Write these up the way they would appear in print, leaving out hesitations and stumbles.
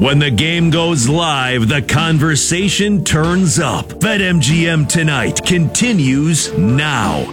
When the game goes live, the conversation turns up. BetMGM Tonight continues now.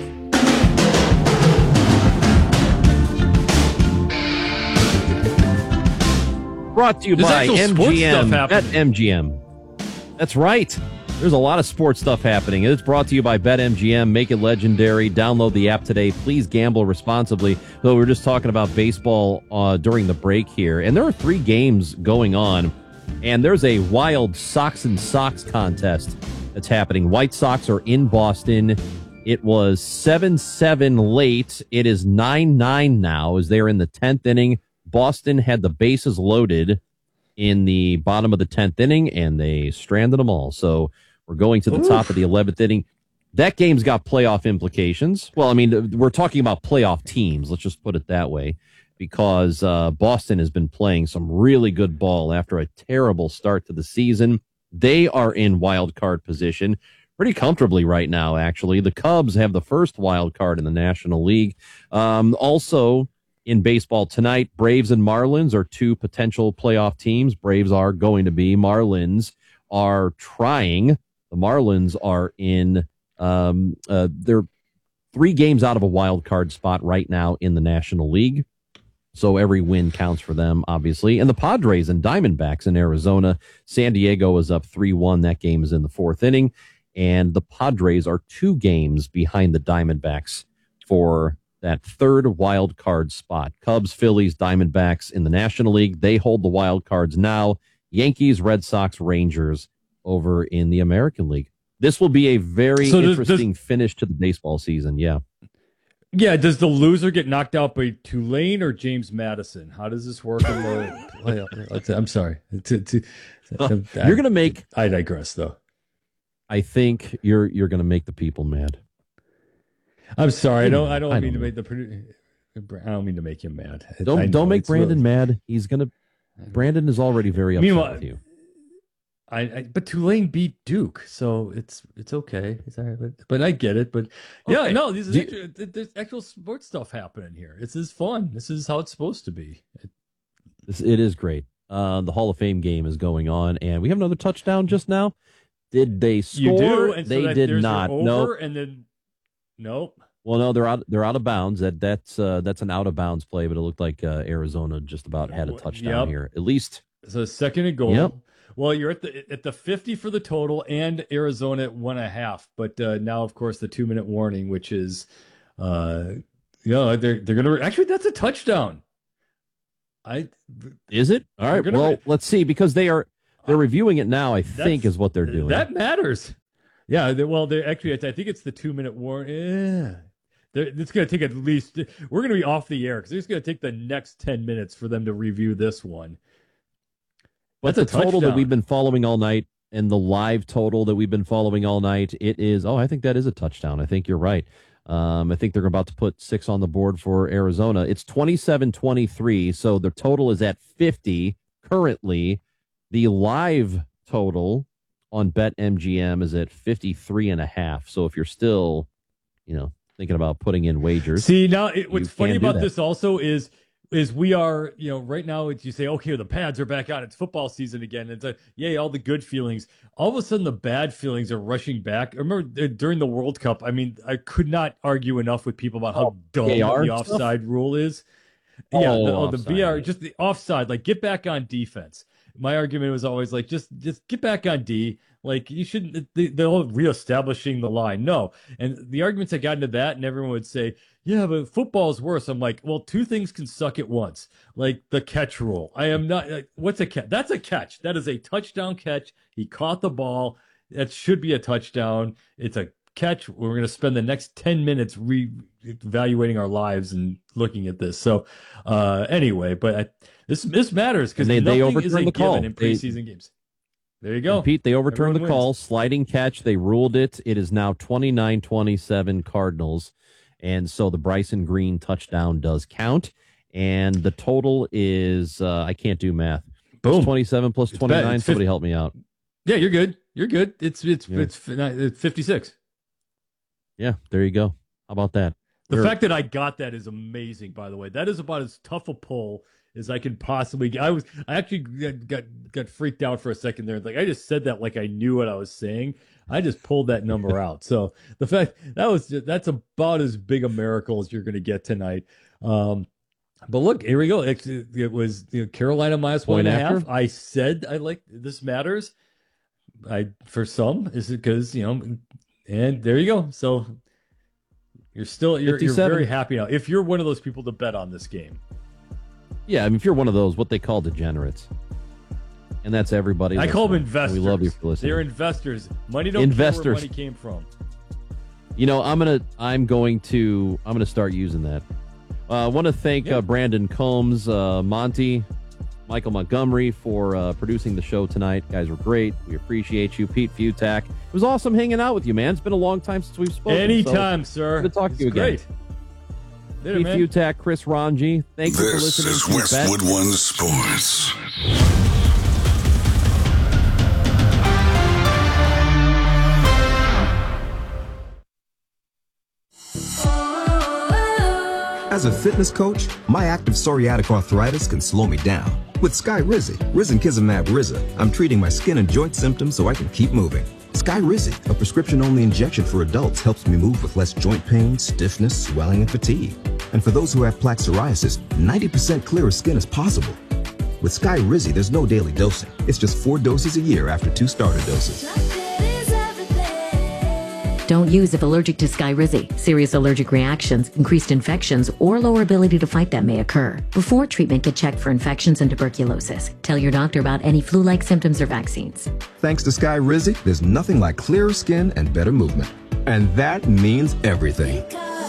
Brought to you by MGM. BetMGM. That's right. There's a lot of sports stuff happening. It's brought to you by BetMGM. Make it legendary. Download the app today. Please gamble responsibly. So we were just talking about baseball during the break here, and there are 3 games going on, and there's a wild Sox and Sox contest that's happening. White Sox are in Boston. It was 7-7 late. It is 9-9 now as they're in the 10th inning. Boston had the bases loaded in the bottom of the 10th inning, and they stranded them all. So we're going to the top of the 11th inning. That game's got playoff implications. Well, I mean, we're talking about playoff teams. Let's just put it that way, because Boston has been playing some really good ball after a terrible start to the season. They are in wild card position pretty comfortably right now, actually. The Cubs have the first wild card in the National League. Also, in baseball tonight, Braves and Marlins are 2 potential playoff teams. Braves are going to be. Marlins are trying. The Marlins are in, they're 3 games out of a wild card spot right now in the National League. So every win counts for them, obviously. And the Padres and Diamondbacks in Arizona. San Diego is up 3-1. That game is in the 4th inning. And the Padres are 2 games behind the Diamondbacks for that 3rd wild card spot. Cubs, Phillies, Diamondbacks in the National League. They hold the wild cards now. Yankees, Red Sox, Rangers over in the American League. This will be a very interesting finish to the baseball season. Yeah. Yeah. Does the loser get knocked out by Tulane or James Madison? How does this work in the playoff? I'm sorry. You're going to make. I digress, though. I think you're going to make the people mad. I'm sorry. I don't mean to make I don't mean to make him mad. Don't make Brandon mad. Brandon is already very upset with you. But Tulane beat Duke, so it's okay. It's all right, but I get it. But yeah, okay. No, there's actual sports stuff happening here. This is fun. This is how it's supposed to be. It is great. The Hall of Fame game is going on, and we have another touchdown just now. Did they score? You do, and they did not. No, and then nope. Well, no, they're out of bounds. That's an out of bounds play, but it looked like Arizona just about had a touchdown here. At least so, 2nd and goal. Yep. Well, you're at the 50 for the total, and Arizona at 1.5. But now, of course, the 2-minute warning, which is, they're gonna actually that's a touchdown. Is it? All right. Well, let's see, because they're reviewing it now. I think is what they're doing. That matters. Yeah. They actually, I think it's the 2-minute warning. Yeah. It's going to take at least. We're going to be off the air because it's going to take the next 10 minutes for them to review this one. But the total that we've been following all night and the live total that we've been following all night, it is. Oh, I think that is a touchdown. I think you're right. I think they're about to put 6 on the board for Arizona. It's 27-23, so the total is at 50 currently. The live total on BetMGM is at 53.5. So if you're still, thinking about putting in wagers. See, now what's funny about this also is we are, right now you say, okay, the pads are back on. It's football season again. It's yay, all the good feelings. All of a sudden, the bad feelings are rushing back. I remember during the World Cup, I mean, I could not argue enough with people about how dumb the offside rule is. The VR, just the offside, like get back on defense. My argument was always like, just get back on D. Like you shouldn't, the whole reestablishing the line. No. And the arguments I got into that, and everyone would say, yeah, but football's worse. I'm like, well, 2 things can suck at once. Like the catch rule. I am not, what's a catch? That's a catch. That is a touchdown catch. He caught the ball. That should be a touchdown. It's a catch. We're going to spend the next 10 minutes evaluating our lives and looking at this. So anyway, but this matters because they overturned the call in preseason games. There you go. And Pete, they overturned the call. Sliding catch. They ruled it. It is now 29-27 Cardinals. And so the Bryson Green touchdown does count. And the total is, I can't do math. Boom. It's 27 plus 29. Somebody help me out. Yeah, you're good. You're good. It's 56. Yeah, there you go. How about that? The fact that I got that is amazing, by the way. That is about as tough a pull as I could possibly get. I actually got freaked out for a second there. Like I just said that like I knew what I was saying. I just pulled that number out. So the fact that's about as big a miracle as you're going to get tonight. But look, here we go. It was Carolina minus 1.5. I said I like this matters. For some is it because and there you go. So you're very happy now. If you're one of those people to bet on this game. Yeah, I mean, if you're one of those, what they call degenerates. And that's everybody. I call them investors. We love you for listening. They're investors. Money don't care where money came from. I'm going to start using that. I want to thank Brandon Combs, Monty, Michael Montgomery for producing the show tonight. You guys were great. We appreciate you. Pete Futak. It was awesome hanging out with you, man. It's been a long time since we've spoken. Anytime, sir. Good to talk to you again. Great. Pete Futak, Chris Ranji. Thank you for listening. This is Westwood One Sports. As a fitness coach, my active psoriatic arthritis can slow me down. With Skyrizi, Risankizumab Riza, I'm treating my skin and joint symptoms so I can keep moving. Skyrizi, a prescription-only injection for adults, helps me move with less joint pain, stiffness, swelling, and fatigue. And for those who have plaque psoriasis, 90% clearer skin is possible. With Skyrizi, there's no daily dosing. It's just 4 doses a year after 2 starter doses. Don't use if allergic to Skyrizi. Serious allergic reactions, increased infections, or lower ability to fight them may occur. Before treatment, get checked for infections and tuberculosis. Tell your doctor about any flu-like symptoms or vaccines. Thanks to Skyrizi, there's nothing like clearer skin and better movement. And that means everything.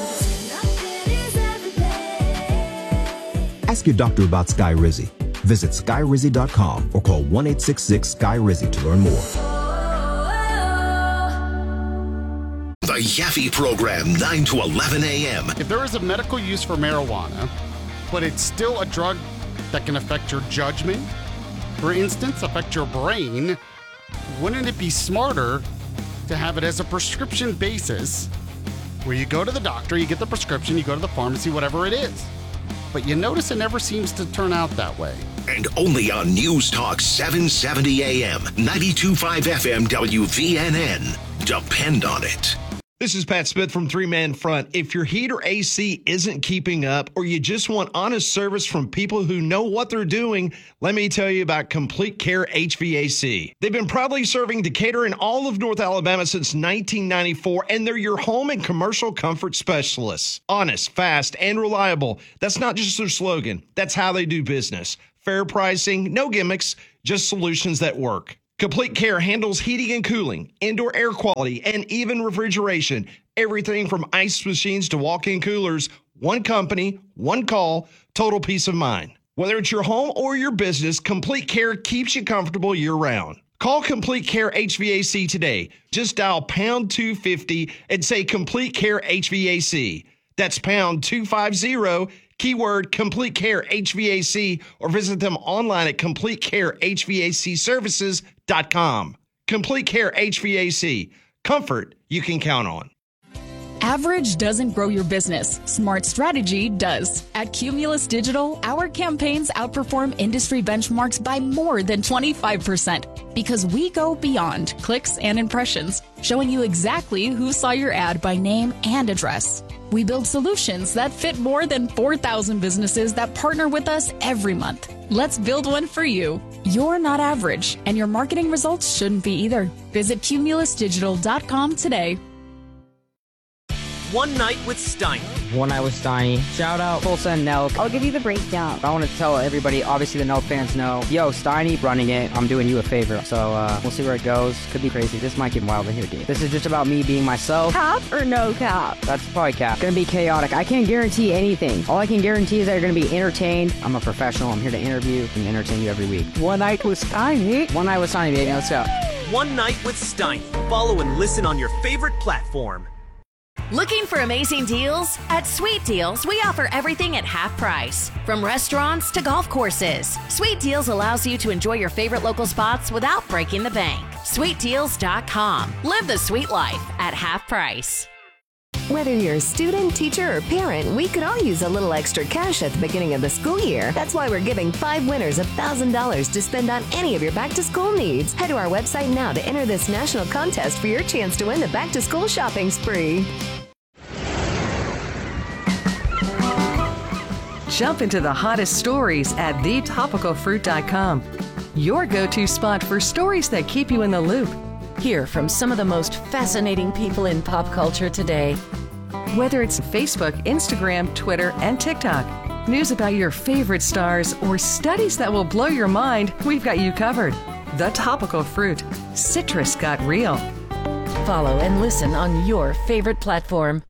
Ask your doctor about Skyrizi. Visit Skyrizi.com or call 1-866-SKY-RIZI to learn more. The Yaffe Program, 9 to 11 a.m. If there is a medical use for marijuana, but it's still a drug that can affect your judgment, for instance, affect your brain, wouldn't it be smarter to have it as a prescription basis where you go to the doctor, you get the prescription, you go to the pharmacy, whatever it is. But you notice it never seems to turn out that way. And only on News Talk 770 AM, 92.5 FM WVNN. Depend on it. This is Pat Smith from Three Man Front. If your heat or AC isn't keeping up, or you just want honest service from people who know what they're doing, let me tell you about Complete Care HVAC. They've been proudly serving Decatur and all of North Alabama since 1994, and they're your home and commercial comfort specialists. Honest, fast, and reliable. That's not just their slogan. That's how they do business. Fair pricing, no gimmicks, just solutions that work. Complete Care handles heating and cooling, indoor air quality, and even refrigeration. Everything from ice machines to walk-in coolers. One company, one call, total peace of mind. Whether it's your home or your business, Complete Care keeps you comfortable year-round. Call Complete Care HVAC today. Just dial pound 250 and say Complete Care HVAC. That's pound 250, keyword Complete Care HVAC, or visit them online at CompleteCareHVACServices.com. Complete Care HVAC. Comfort you can count on. Average doesn't grow your business. Smart strategy does. At Cumulus Digital, our campaigns outperform industry benchmarks by more than 25% because we go beyond clicks and impressions, showing you exactly who saw your ad by name and address. We build solutions that fit more than 4,000 businesses that partner with us every month. Let's build one for you. You're not average, and your marketing results shouldn't be either. Visit cumulusdigital.com today. One Night with Steiny. One Night with Steiny. Shout out Full Send Nelk. I'll give you the breakdown. I want to tell everybody, obviously the Nelk fans know, yo, Steiny running it. I'm doing you a favor. So we'll see where it goes. Could be crazy. This might get wild in here, dude. This is just about me being myself. Cap or no cap? That's probably cap. Gonna be chaotic. I can't guarantee anything. All I can guarantee is that you're gonna be entertained. I'm a professional. I'm here to interview and entertain you every week. One Night with Steiny. One Night with Steiny, baby. Let's go. One Night with Steiny. Follow and listen on your favorite platform. Looking for amazing deals? At Sweet Deals, we offer everything at half price. From restaurants to golf courses, Sweet Deals allows you to enjoy your favorite local spots without breaking the bank. SweetDeals.com. Live the sweet life at half price. Whether you're a student, teacher, or parent, we could all use a little extra cash at the beginning of the school year. That's why we're giving 5 winners $1,000 to spend on any of your back-to-school needs. Head to our website now to enter this national contest for your chance to win the back-to-school shopping spree. Jump into the hottest stories at thetopicalfruit.com. Your go-to spot for stories that keep you in the loop. Hear from some of the most fascinating people in pop culture today. Whether it's Facebook, Instagram, Twitter, and TikTok, news about your favorite stars, or studies that will blow your mind, we've got you covered. The Topical Fruit. Citrus got real. Follow and listen on your favorite platform.